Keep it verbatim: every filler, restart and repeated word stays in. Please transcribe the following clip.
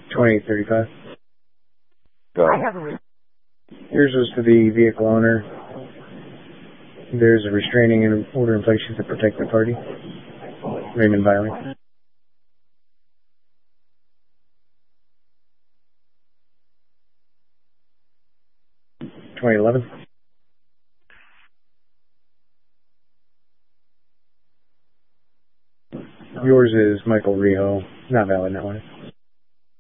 twenty-eight thirty-five. Go I ahead. have a re- Yours was to the vehicle owner. There's a restraining order in place to protect the party. Raymond Biley. twenty eleven. Yours is Michael Rijo. Not valid, that one.